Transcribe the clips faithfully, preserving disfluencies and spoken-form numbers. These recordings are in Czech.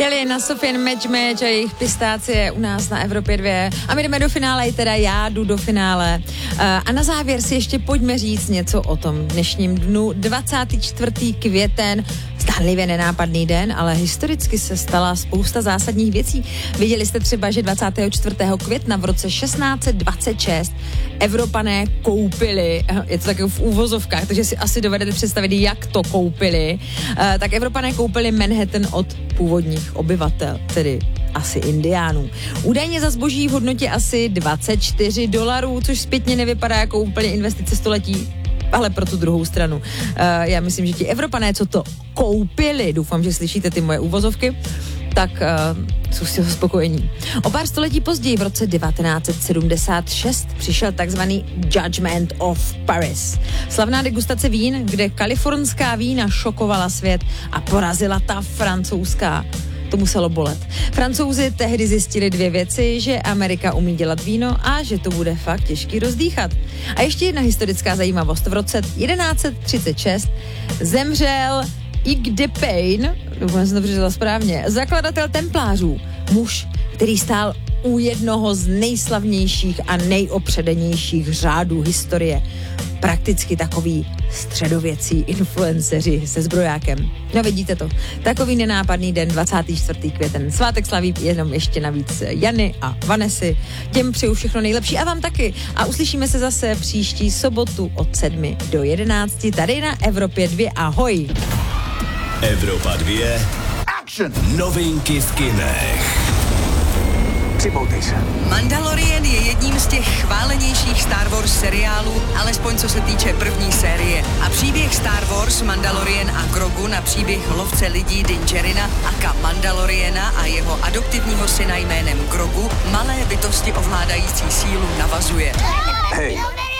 Jeli na Sofian Match Match a jejich pistácie u nás na Evropě dvě. A my jdeme do finále, i teda já jdu do finále. A na závěr si ještě pojďme říct něco o tom dnešním dnu. dvacátého čtvrtého květen, zdánlivě nenápadný den, ale historicky se stala spousta zásadních věcí. Viděli jste třeba, že dvacátého čtvrtého května v roce šestnáct set dvacet šest Evropané koupili, je to takové v úvozovkách, takže si asi dovedete představit, jak to koupili, tak Evropané koupili Manhattan od původních obyvatel, tedy asi indiánů. Údajně za zboží v hodnotě asi dvacet čtyři dolarů, což zpětně nevypadá jako úplně investice století, ale pro tu druhou stranu. Uh, já myslím, že ti Evropané, co to koupili, doufám, že slyšíte ty moje úvozovky, tak uh, jsou si spokojení. O pár století později, v roce devatenáct set sedmdesát šest, přišel takzvaný Judgment of Paris. Slavná degustace vín, kde kalifornská vína šokovala svět a porazila ta francouzská. To muselo bolet. Francouzi tehdy zjistili dvě věci, že Amerika umí dělat víno a že to bude fakt těžký rozdýchat. A ještě jedna historická zajímavost. V roce jedenáct set třicet šest zemřel Hugues de Payne, doufám, jsem to přečetla správně, zakladatel templářů, muž, který stál u jednoho z nejslavnějších a nejopředenějších řádů historie. Prakticky takový středověcí influenceři se zbrojákem. No vidíte to. Takový nenápadný den, dvacátého čtvrtého květen. Svátek slaví jenom ještě navíc Jany a Vanessy. Těm přeju všechno nejlepší a vám taky. A uslyšíme se zase příští sobotu od sedmi do jedenácti tady na Evropě dvě. Ahoj! Evropa dvě. Action! Novinky v kinech. Připoutej se. Mandalorian je jedním z těch chválenějších Star Wars seriálů, alespoň co se týče první série. A příběh Star Wars, Mandalorian a Grogu na příběh lovce lidí Din Djarina aka Mandaloriana a jeho adoptivního syna jménem Grogu, malé bytosti ovládající sílu, navazuje. Hej.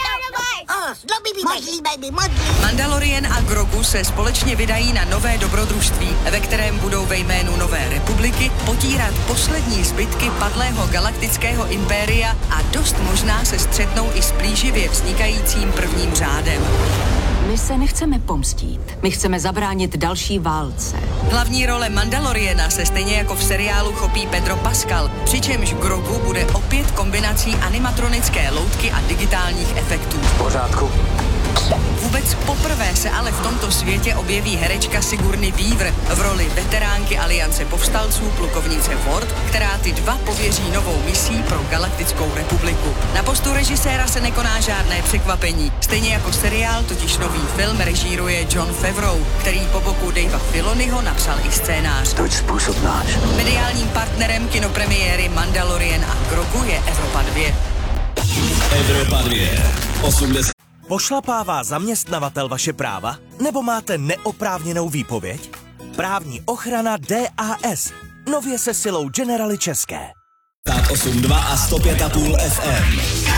Mandalorian a Grogu se společně vydají na nové dobrodružství, ve kterém budou ve jménu Nové republiky potírat poslední zbytky padlého galaktického impéria a dost možná se střetnou i s plíživě vznikajícím prvním řádem. My se nechceme pomstít. My chceme zabránit další válce. Hlavní role Mandaloriana se stejně jako v seriálu chopí Pedro Pascal, přičemž Grogu bude opět kombinací animatronické loutky a digitálních efektů. V pořádku. Vůbec poprvé se ale v tomto světě objeví herečka Sigourney Weaver v roli veteránky Aliance povstalců plukovnice Ford, která ty dva pověří novou misí pro Galaktickou republiku. Na postu režiséra se nekoná žádné překvapení. Stejně jako seriál totiž nový film režíruje Jon Favreau, který po boku Davea Filoniho napsal i scénář. Toť způsob náš. Mediálním partnerem kinopremiéry Mandalorian a Grogu je Evropa dvě. Evropa dvě. osmdesát Pošlapává zaměstnavatel vaše práva? Nebo máte neoprávněnou výpověď? Právní ochrana D A S. Nově se silou Generali České. osm dva a sto pět a půl F M.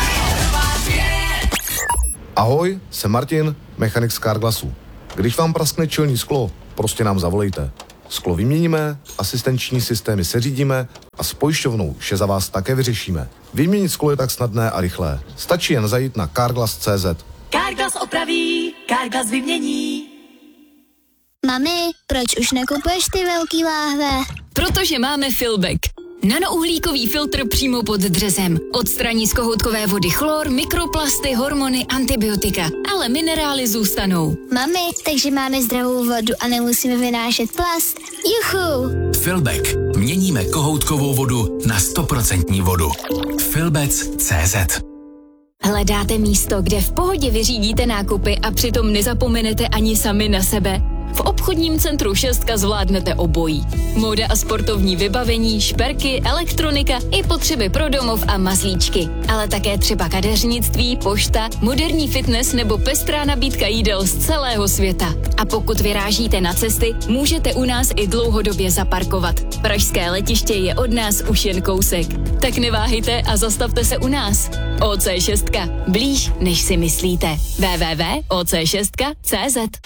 Ahoj, jsem Martin, mechanik z Carglassu. Když vám praskne čelní sklo, prostě nám zavolejte. Sklo vyměníme, asistenční systémy seřídíme a s pojišťovnou vše za vás také vyřešíme. Vyměnit sklo je tak snadné a rychlé. Stačí jen zajít na carglass tečka cé zet. Carglass opraví, Carglass vymění. Mami, proč už nekupuješ ty velký láhve? Protože máme Filbek. Nanouhlíkový filtr přímo pod dřezem. Odstraní z kohoutkové vody chlor, mikroplasty, hormony, antibiotika. Ale minerály zůstanou. Mami, takže máme zdravou vodu a nemusíme vynášet plast. Juchu! Filbek. Měníme kohoutkovou vodu na sto procent vodu. Filbec tečka cé zet. Hledáte místo, kde v pohodě vyřídíte nákupy a přitom nezapomenete ani sami na sebe? V obchodním centru Šestka zvládnete obojí. Móda a sportovní vybavení, šperky, elektronika i potřeby pro domov a mazlíčky. Ale také třeba kadeřnictví, pošta, moderní fitness nebo pestrá nabídka jídel z celého světa. A pokud vyrážíte na cesty, můžete u nás i dlouhodobě zaparkovat. Pražské letiště je od nás už jen kousek. Tak neváhejte a zastavte se u nás. O C šest. Blíž, než si myslíte. w w w tečka o c šest tečka cé zet.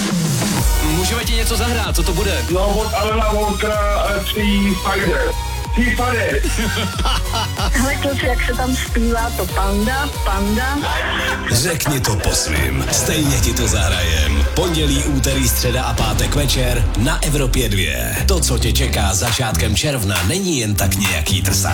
Můžeme ti něco zahrát, co to bude? No, od Alena Walkera tří Spider. případě. Hele kluci, jak se tam zpívá to panda, panda. Řekni to po svým, stejně ti to zahrajem. Pondělí, úterý, středa a pátek večer na Evropě dva. To, co tě čeká začátkem června, není jen tak nějaký trsák.